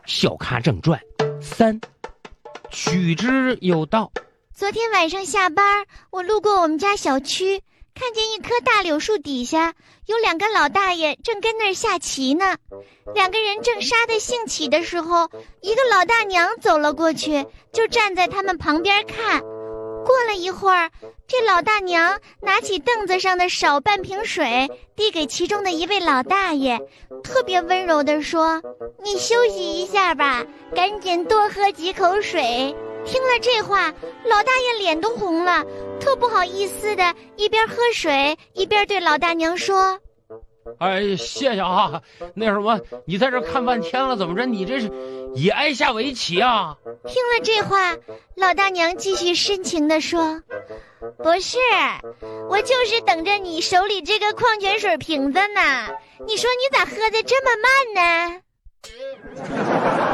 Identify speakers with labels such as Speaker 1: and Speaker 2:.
Speaker 1: 小咖正传3，取之有道。
Speaker 2: 昨天晚上下班，我路过我们家小区，看见一棵大柳树底下有2个老大爷正跟那儿下棋呢。2个人正杀得兴起的时候，一个老大娘走了过去，就站在他们旁边看。过了一会儿，这老大娘拿起凳子上的少半瓶水，递给其中的一位老大爷，特别温柔地说：“你休息一下吧，赶紧多喝几口水。”听了这话，老大爷脸都红了，特不好意思的一边喝水一边对老大娘说：“
Speaker 1: 哎，谢谢啊，那什么，你在这看半天了，怎么着？你这是也爱下围棋啊？”
Speaker 2: 听了这话，老大娘继续深情地说：“不是，我就是等着你手里这个矿泉水瓶子呢。你说你咋喝得这么慢呢？”